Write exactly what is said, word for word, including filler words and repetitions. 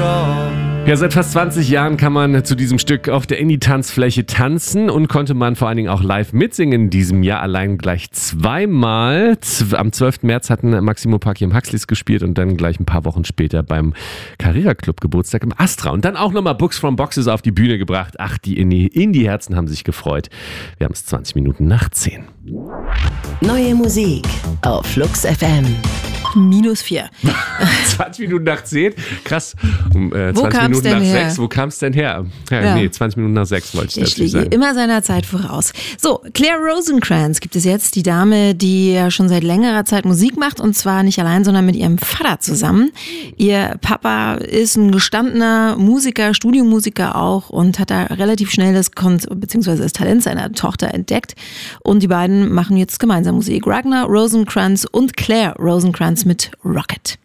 Ja, seit fast zwanzig Jahren kann man zu diesem Stück auf der Indie-Tanzfläche tanzen und konnte man vor allen Dingen auch live mitsingen in diesem Jahr allein gleich zweimal. Am zwölften März hatten Maximo Parky im Huxleys gespielt und dann gleich ein paar Wochen später beim Carrera Club Geburtstag im Astra. Und dann auch nochmal Books from Boxes auf die Bühne gebracht. Ach, die Indie-Herzen haben sich gefreut. Wir haben es zwanzig Minuten nach zehn. Neue Musik auf Flux F M. Minus vier. zwanzig Minuten nach zehn? Krass. Um, äh, Wo zwanzig kam's Minuten denn nach her? sechs. Wo kam es denn her? Ja, Ja. Nee, zwanzig Minuten nach sechs wollte ich Ich dazu liege sagen. immer seiner Zeit voraus. So, Claire Rosencrantz gibt es jetzt, die Dame, die ja schon seit längerer Zeit Musik macht und zwar nicht allein, sondern mit ihrem Vater zusammen. Ihr Papa ist ein gestandener Musiker, Studiomusiker auch und hat da relativ schnell das Kon- beziehungsweise das Talent seiner Tochter entdeckt und die beiden machen jetzt gemeinsam Musik. Ragnar Rosencrantz und Claire Rosencrantz mit Rocket.